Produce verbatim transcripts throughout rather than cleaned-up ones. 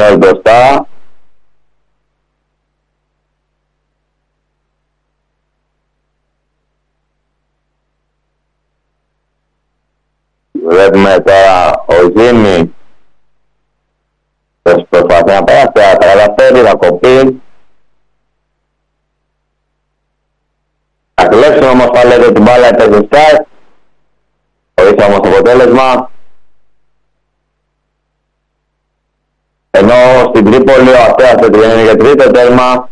Κωνσταντίνος μπροστά. Βλέπουμε τώρα ο Ζήμι προσπαθεί να περάσει, θα καταφέρει να κοπεί. Θα κλέψουν όμως πάλι εδώ την μπάλα επέζουν στάρ, χωρίς όμως αποτέλεσμα. Ενώ στην Τρίπολη ο Αστέρας πετυχαίνει για τρίτο τέρμα.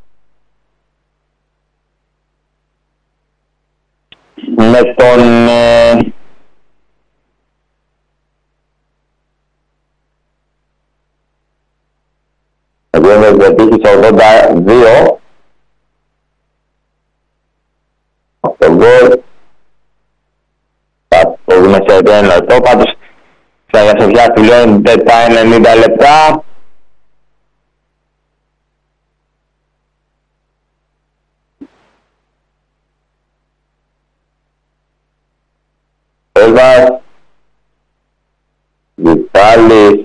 Με τον ε, Επειδή πετύχει σε ογδόντα δύο αυτό το γκολ. Θα το δούμε σε ένα λεπτό. Πάντως στα Γιασοβιά τελειώνεται τα ενενήντα λεπτά. Εύας Βιτάλης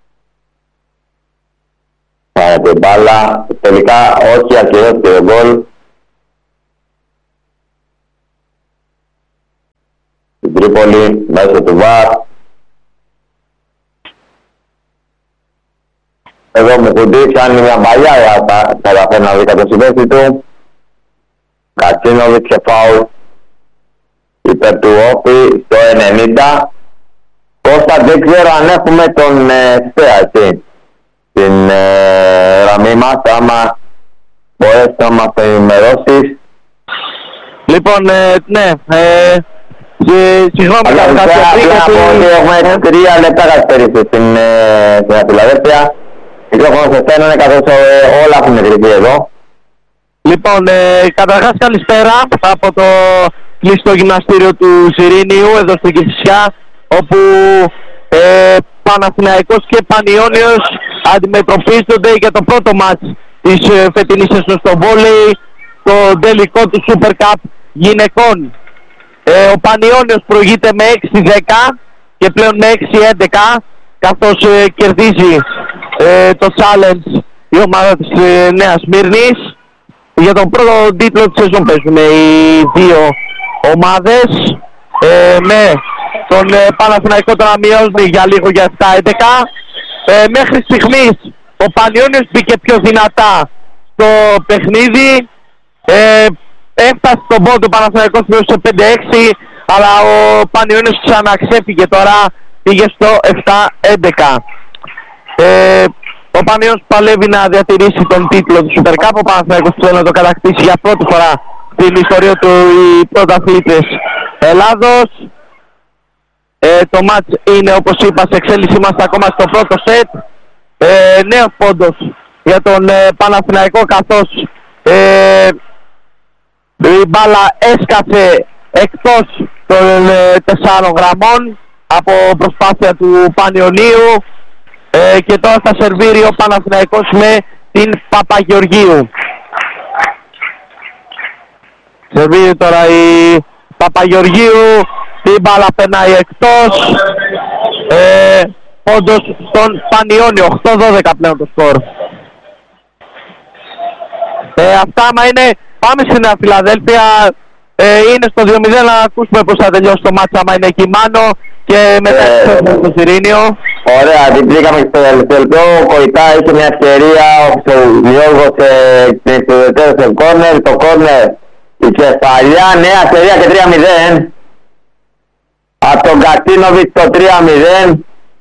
θα την μπάλα, τελικά όχι, ακυρώθηκε το γκολ. Στην Τρίπολη μέσω του βαρ. Εδώ μου κουντί κάνει μια παλιά, θα καταφέρει να βρει κατά συμπέστη του. Κατσίνοβιτς και φάουλ υπέρ του Όφη στο ενενήντα. Κώστα, δεν ξέρω αν έχουμε τον ε, Στέα, έτσι, στην ε, γραμμή μας, άμα μπορείς να μας ενημερώσεις. Λοιπόν, ε, ναι, ε, συγγνώμη για κάποια στιγμή, έχουμε τρία λεπτά καθυστέρηση στην Φιλαδέλφια. Μικρόφωνο σε στένανε καθώς ε, όλα έχουν εγκριθεί εδώ. Λοιπόν, ε, καταρχάς καλησπέρα από το κλειστό γυμναστήριο του Ζιρήνιου εδώ στην Κηφισιά, όπου ε, Παναθηναϊκός και Πανιώνιος αντιμετωπίζονται για το πρώτο μάτς της ε, φετινής σεζόν στο βόλεϊ, το τελικό του Super Cup γυναικών. Ε, ο Πανιώνιος προηγείται με έξι δέκα και πλέον με έξι έντεκα, καθώς ε, κερδίζει ε, το challenge η ομάδα της ε, Νέας Σμύρνης. Για τον πρώτο τίτλο της σεζόν παίζουν οι δύο ομάδες, ε, με τον ε, Παναθηναϊκό τον να μειώσει για λίγο για επτά έντεκα. Ε, μέχρι στιγμής ο Πανιώνιος μπήκε πιο δυνατά στο παιχνίδι, ε, έφτασε στον πόντο, ο Παναθηναϊκός σε πέντε έξι, αλλά ο Πανιώνιος ξαναξέφυγε τώρα, πήγε στο επτά έντεκα. Ε, ο Πανιώνιος παλεύει να διατηρήσει τον τίτλο του Super Cup, ο Παναθηναϊκός θέλει να το κατακτήσει για πρώτη φορά στην ιστορία του οι πρωταθλήτες Ελλάδος. Ε, το μάτς είναι, όπως είπα, σε εξέλιξη, είμαστε ακόμα στο πρώτο σετ. Ε, νέος πόντος για τον ε, Παναθηναϊκό, καθώς ε, η μπάλα έσκασε εκτός των ε, τεσσάρων γραμμών από προσπάθεια του Πανιωνίου, ε, και τώρα θα σερβίρει ο Παναθηναϊκός με την Παπαγεωργίου. Σερβίρει τώρα η Παπαγεωργίου, την μπάλα περνάει εκτός, ε, πόντος στον Πανιώνιο, οκτώ δώδεκα πλέον το σκορ. Ε, αυτά άμα είναι, πάμε στην Φιλαδέλφια, ε, είναι στο δύο μηδέν, να ακούσουμε πώς θα τελειώσει το μάτσα άμα είναι εκεί Μάνο και μετά ε, στο Ζιρήνιο. Ωραία, την πήγαμε στο τελευταίο, ο Κοϊτά είχε μια ευκαιρία, ο Γιώργος την εξουδετέρωσε κόρνερ, το κόρνερ η κεφαλιά, νέα ευκαιρία και τρία μηδέν. Από τον Κατσίνοβιτς το τρία μηδέν.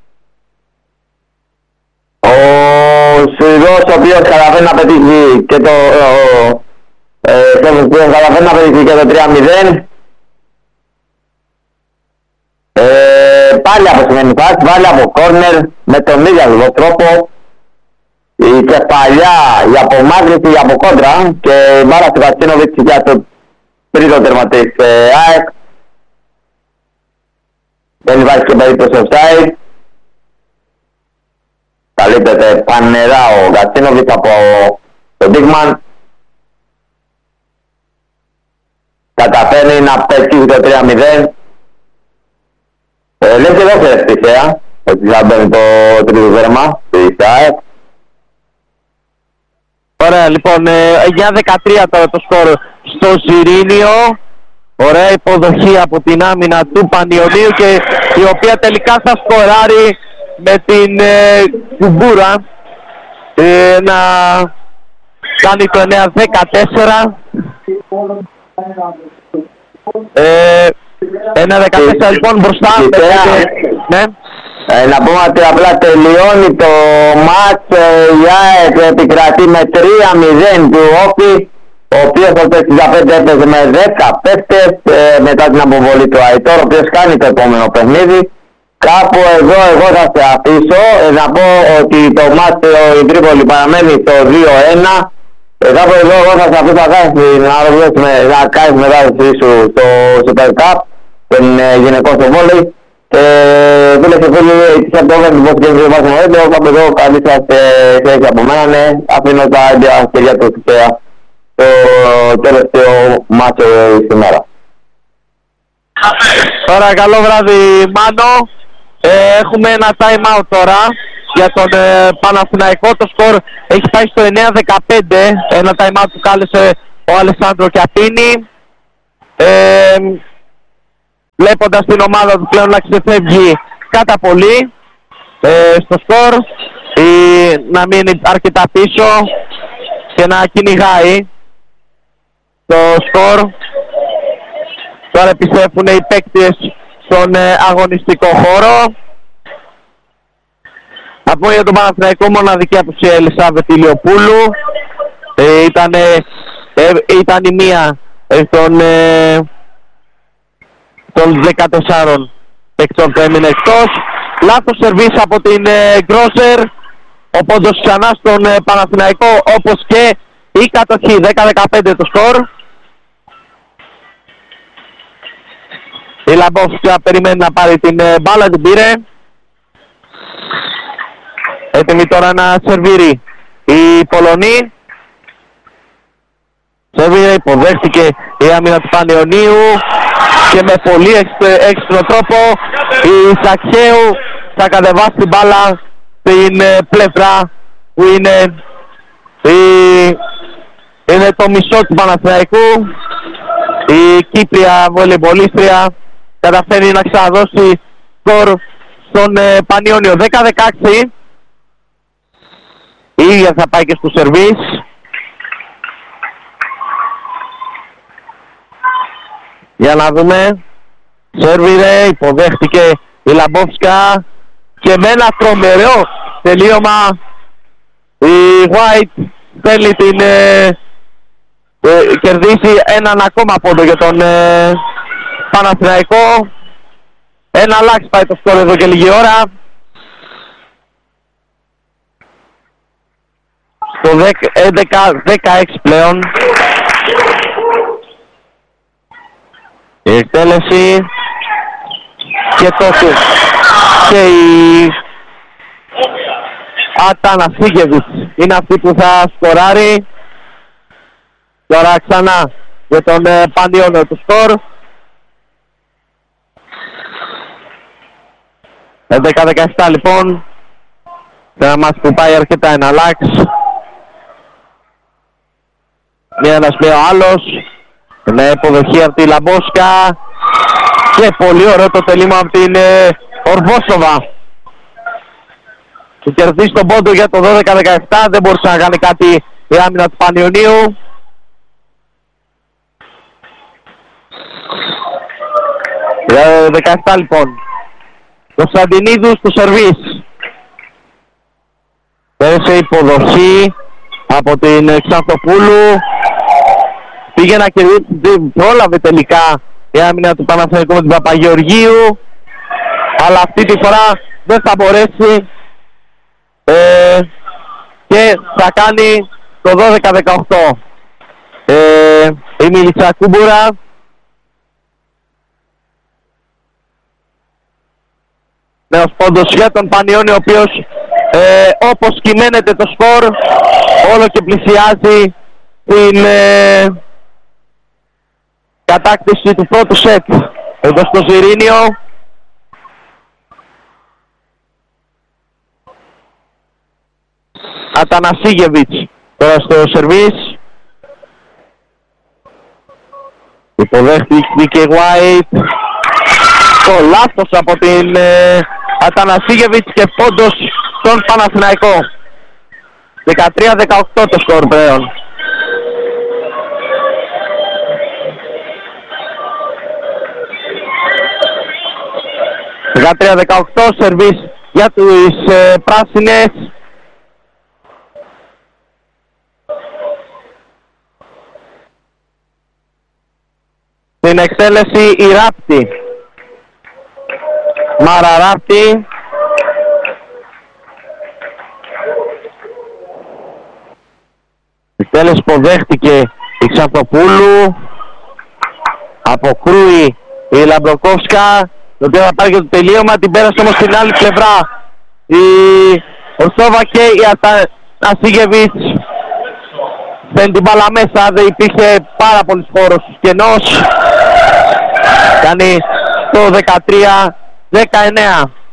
Ο Σουηδός, ο οποίος καταφέρει να πετύχει και το ε, καταφέρει να πετύχει και το τρία μηδέν. Ε, πάλι από σημαίνει φάση, πάλι από κόρνερ με τον ίδιο ακριβώς τρόπο. Η κεφαλιά, η απομάκρυνση, η αποκόντρα και η μπάλα του Κατσίνοβιτς για το τρίτο τέρμα της ε, ΑΕΚ. Δεν υπάρχει και περίπτωση offside. Καλύπτεται πανερά ο Κατσίνοβιτς από τον Μπίγμαν. Καταφέρνει να πετύχει το τρία μηδέν. Ε, λέει και εδώ σε τυχαία ότι θα μπαίνει το τρίτο τέρμα της ΑΕΚ. Ωραία, λοιπόν, εννιά δεκατρία τώρα το σκορ στο Ζιρήνιο. Ωραία υποδοχή από την άμυνα του Πανιωνίου και η οποία τελικά θα σκοράρει με την ε, Κουμπούρα ε, να κάνει το εννιά δεκατέσσερα. Ε, εννιά δεκατέσσερα λοιπόν μπροστά. Ναι. Ε, να πούμε ότι απλά τελειώνει το μάτς, ε, η ΑΕΚ επικρατεί με τρία μηδέν του Όφη, ο οποίος το εξήντα πέντε έπαιζε με δέκα παίκτες ε, μετά την αποβολή του Αϊτόρ, ο οποίος κάνει το επόμενο παιχνίδι. Κάπου εδώ εγώ θα σε αφήσω, ε, να πω ότι το μάτς η Τρίπολη παραμένει στο δύο ένα. Ε, κάπου εδώ εγώ θα σε αφήσω να κάνεις μετάδοση σου στο Super Cup, τον ε, γυναικό στο βόλεϊ. Φίλες και φίλοι της Αντόβερ, λοιπόν, και δεν βάζουν έντο, κάπου εδώ καλή σας θέση από μένα, ναι, αφήνω τα έντια χέρια του και το τελευταίο μάτσο σήμερα. Τώρα καλό βράδυ Μάνο, ε, έχουμε ένα time out τώρα για τον ε, Παναθηναϊκό, το σκορ έχει πάει στο εννιά δεκαπέντε, ένα time out που κάλεσε ο Αλεσάνδρο Κιαπίνη. Ε, Βλέποντας την ομάδα του πλέον να ξεφεύγει κατά πολύ ε, στο σκορ, ή να μείνει αρκετά πίσω και να κυνηγάει το σκορ. Τώρα επιστρέφουν οι παίκτες στον ε, αγωνιστικό χώρο. Να πούμε για τον Παναθηναϊκό, μοναδική απουσία Ελισάβετ Ηλιοπούλου. Ε, ήταν, ε, ήταν η μία ε, στον... Ε, των δεκατεσσάρων παικτών που έμεινε εκτός. Λάθος σερβίς από την ε, Γκρόσερ. Ο πόντος ξανά στον ε, Παναθηναϊκό, όπως και η κατοχή. δέκα δεκαπέντε το σκορ. Η Λαμπόφσκα περιμένει να πάρει την ε, μπάλα, την πήρε. Έτοιμη τώρα να σερβίρει η Πολωνή. Σερβίρε, υποδέχτηκε η άμυνα του Πανιωνίου και με πολύ έξυπνο τρόπο η Σακχαίου θα κατεβάσει την μπάλα στην πλευρά που είναι, η, είναι το μισό του Παναθηναϊκού. Η Κύπρια βολεϊμπολίστρια καταφέρει να ξαναδώσει σκορ στον ε, Πανιώνιο. Δέκα δεκαέξι. Η ίδια θα πάει και στο σερβίς. Για να δούμε. Σέρβιρε, υποδέχτηκε η Λαμπόφσκα και με ένα τρομερό τελείωμα η White θέλει την ε, ε, κερδίσει έναν ακόμα πόντο για τον ε, Παναθηναϊκό. Ένα λάξ πάει το σκορ εδώ και λίγη ώρα. Στο έντεκα δεκαέξι πλέον. Η εκτέλεση και τότε και η Ατανασίγεβιτς είναι αυτή που θα σκοράρει. Τώρα ξανά για τον ε, Πανιώνιο του σκορ. έντεκα δεκαεπτά λοιπόν. Θα μας που πάει αρκετά ένα λάξ. Μία ένας μία ο άλλος. Με υποδοχή από τη Λαμπόσκα. Και πολύ ωραίο το τελείμα από την ε, Ορβόσοβα. Του κερδίσει τον πόντο για το δώδεκα δεκαεπτά. Δεν μπορούσε να κάνει κάτι η άμυνα του Πανιωνίου. δεκαεπτά λοιπόν. Κωνσταντινίδου στο σερβίς. Πέρασε υποδοχή από την Ξανθοπούλου. Πήγε να κερδίσει, δεν πρόλαβε τελικά η άμυνα του Παναθηναϊκού με την Παπαγεωργίου. Αλλά αυτή τη φορά δεν θα μπορέσει. Ε, και θα κάνει το δώδεκα δεκαοκτώ. Ε, η Μιλισσακούμπουρα. Νέος πόντος για τον Πανιώνιο, ο οποίος ε, όπως κυμαίνεται το σκορ όλο και πλησιάζει την ε, κατάκτηση του πρώτου σετ εδώ στο Ζιρήνιο. Ατανασίγεβιτς Τώρα στο σερβίς. Υποδέχτηκε White. Το λάθος από την ε, Ατανασίγεβιτς και πόντος στον Παναθηναϊκό. δεκατρία δεκαοκτώ το σκορ πλέον. δεκατρία δεκαοκτώ σερβίς για τους ε, πράσινες. Στην εκτέλεση η Ράπτη. Μάρα Ράπτη. Εκτέλεση που δέχτηκε η Ξαφτοπούλου. Αποκρούει η Λαμπροκόφσκα, το οποίο θα πάρει και το τελείωμα. Την πέρασε όμως στην άλλη πλευρά η Ορσόβα και η Ατανασίγεβιτς. Στέλνει την μπάλα μέσα, δεν υπήρχε πάρα πολύς χώρος κενός. Κάνει το δεκατρία δεκαεννέα.